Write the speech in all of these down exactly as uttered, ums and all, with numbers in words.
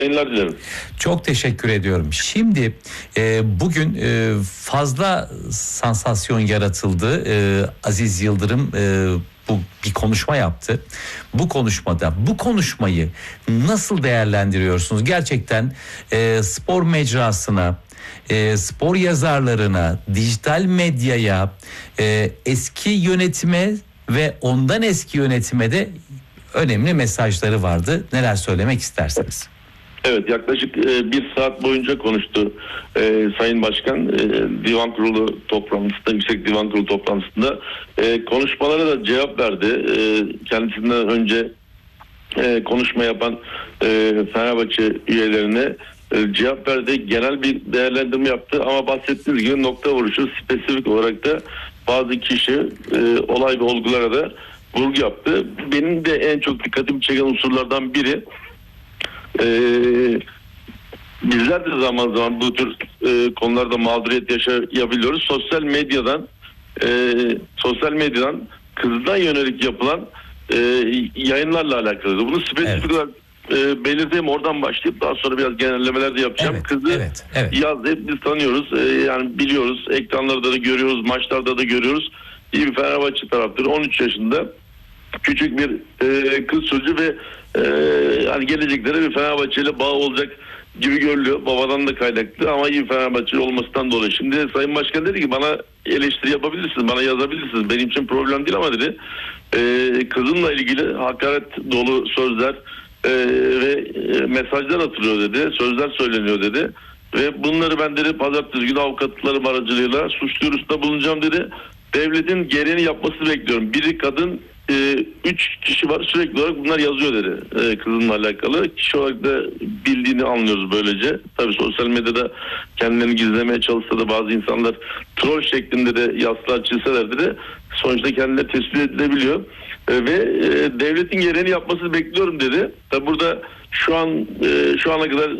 yayınlar dilerim. Çok teşekkür ediyorum. Şimdi e, bugün e, fazla sansasyon yaratıldı. E, Aziz Yıldırım e, bu bir konuşma yaptı. Bu konuşmada bu konuşmayı nasıl değerlendiriyorsunuz? Gerçekten e, spor mecrasına, e, spor yazarlarına, dijital medyaya, e, eski yönetime ve ondan eski yönetime de önemli mesajları vardı. Neler söylemek istersiniz? Evet, yaklaşık e, bir saat boyunca konuştu e, Sayın Başkan e, Divan Kurulu toplantısında, Yüksek Divan Kurulu toplantısında e, konuşmalara da cevap verdi. E, kendisinden önce e, konuşma yapan e, Fenerbahçe üyelerine e, cevap verdi. Genel bir değerlendirme yaptı ama bahsettiğiniz gibi nokta vuruşu spesifik olarak da bazı kişi e, olay ve olgulara da vurgu yaptı. Benim de en çok dikkatimi çeken unsurlardan biri, Ee, bizler de zaman zaman bu tür e, konularda mağduriyet yaşayabiliyoruz. Sosyal medyadan e, sosyal medyadan kızına yönelik yapılan e, yayınlarla alakalı. Bunu spesifik evet. olarak e, belirteyim, oradan başlayıp daha sonra biraz genellemeler de yapacağım. Evet, Kızı evet, evet. yazdı, hep biz tanıyoruz. E, yani biliyoruz. Ekranlarda da görüyoruz, maçlarda da görüyoruz. İyi bir Fenerbahçe taraftarı, on üç yaşında. Küçük bir e, kız çocuğu ve e, yani geleceklere bir Fenerbahçe'yle bağ olacak gibi görülüyor. Babadan da kaynaklı ama iyi Fenerbahçeli olmasından dolayı. Şimdi Sayın Başkan dedi ki bana eleştiri yapabilirsiniz, bana yazabilirsiniz. Benim için problem değil ama dedi e, kızımla ilgili hakaret dolu sözler e, ve e, mesajlar atılıyor dedi. Sözler söyleniyor dedi. Ve bunları ben dedi pazartesi günü avukatlarım aracılığıyla suç duyurusunda bulunacağım dedi. Devletin gereğini yapmasını bekliyorum. Biri kadın, Ee, üç kişi var, sürekli olarak bunlar yazıyor dedi ee, kızımla alakalı. Kişi olarak da bildiğini anlıyoruz böylece. Tabii sosyal medyada kendilerini gizlemeye çalışsa da bazı insanlar troll şeklinde de yazılar çizseler de sonuçta kendileri tespit edilebiliyor. Ee, ve e, devletin gereğini yapmasını bekliyorum dedi. Tabii burada şu an e, şu ana kadar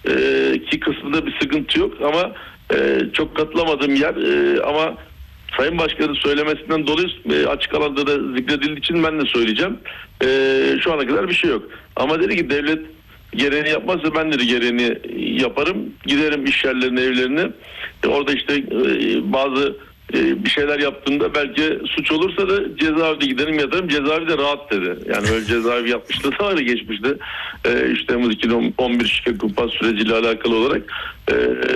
e, ki kısmında bir sıkıntı yok ama e, çok katılamadığım yer e, ama Sayın Başkan'ın söylemesinden dolayı e, açık alanda da zikredildiği için ben de söyleyeceğim. E, şu ana kadar bir şey yok. Ama dedi ki devlet gereğini yapmazsa ben de gereğini yaparım. Giderim iş yerlerine, evlerine. E, orada işte e, bazı e, bir şeyler yaptığımda belki suç olursa da cezaevine giderim, yatarım. Cezaevi de rahat dedi. Yani öyle cezaevi yapmıştı da öyle geçmişti. E, üç Temmuz iki bin on bir şike kumpas süreciyle alakalı olarak. E,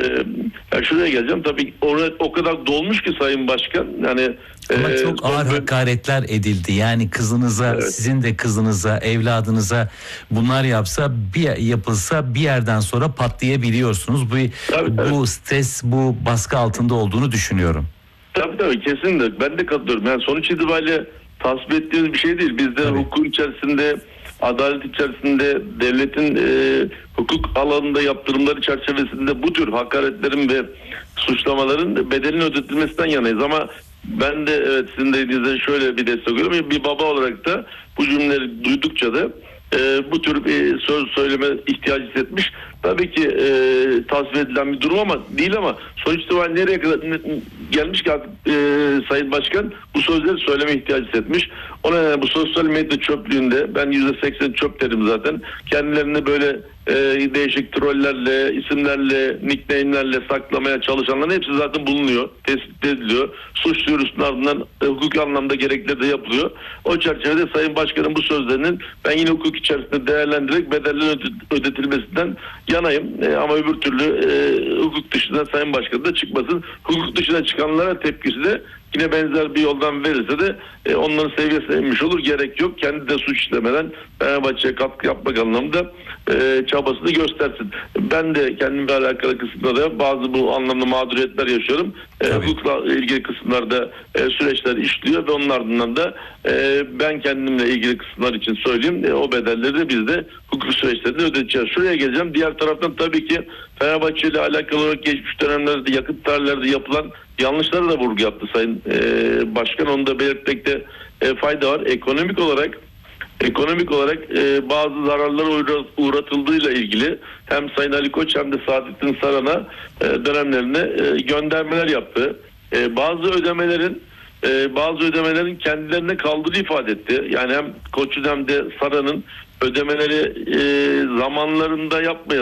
yani şuraya geleceğim. Tabii orada o kadar dolmuş ki Sayın Başkan. Yani ama e, çok ağır son... hakaretler edildi. Yani kızınıza, evet. sizin de kızınıza, evladınıza bunlar yapsa, bir yapılsa bir yerden sonra patlayabiliyorsunuz. Bu tabii, bu tabii. stres, bu baskı altında olduğunu düşünüyorum. Tabii tabii, kesinlikle. Ben de katılıyorum. Yani sonuç itibariyle tasvip ettiğimiz bir şey değil. Biz de hukuk içerisinde, adalet içerisinde, devletin e, hukuk alanında yaptırımları çerçevesinde bu tür hakaretlerin ve suçlamaların bedelinin ödetilmesinden yanayız. Ama ben de evet sizin dediğinizde şöyle bir destek oluyorum. Bir baba olarak da bu cümleleri duydukça da e, bu tür bir söz söyleme ihtiyacı hissetmiş. Tabii ki e, tasvip edilen bir durum ama değil ama sonuç itibariyle nereye kadar gelmiş ki artık e, Sayın Başkan bu sözleri söyleme ihtiyacı hissetmiş. O nedenle bu sosyal medya çöplüğünde ben yüzde seksen çöp derim zaten. Kendilerini böyle e, değişik trollerle, isimlerle, nickname'lerle saklamaya çalışanların hepsi zaten bulunuyor, tespit ediliyor. Suç duyurusunun ardından e, hukuki anlamda gerekli de yapılıyor. O çerçevede Sayın Başkan'ın bu sözlerinin ben yine hukuk içerisinde değerlendirerek bedellerin ödetilmesinden yanayım. E, ama öbür türlü e, hukuk dışında Sayın Başkan da çıkmasın. Hukuk dışına çıkanlara tepkisi de yine benzer bir yoldan verirse de e, onların seviyesine inmiş olur. Gerek yok. Kendi de suç işlemeden Fenerbahçe'ye katkı yapmak anlamında e, çabasını göstersin. Ben de kendimle alakalı kısımlarda bazı bu anlamda mağduriyetler yaşıyorum. E, hukukla ilgili kısımlarda e, süreçler işliyor ve onun ardından da e, ben kendimle ilgili kısımlar için söyleyeyim. E, o bedelleri de biz de hukuk süreçlerinde ödeyeceğiz. Şuraya geleceğim. Diğer taraftan tabii ki Fenerbahçe ile alakalı olarak geçmiş dönemlerde, yakın tarihlerde yapılan yanlışlara da vurgu yaptı Sayın e, Başkan. Onu da belirtmekte e, fayda var. Ekonomik olarak ekonomik olarak e, bazı zararlara uğratıldığıyla ilgili hem Sayın Ali Koç hem de Saadettin Saran'a e, dönemlerine e, göndermeler yaptı. E, bazı ödemelerin e, bazı ödemelerin kendilerine kaldığını ifade etti. Yani hem Koç'un hem de Saran'ın ödemeleri e, zamanlarında yapmayalım.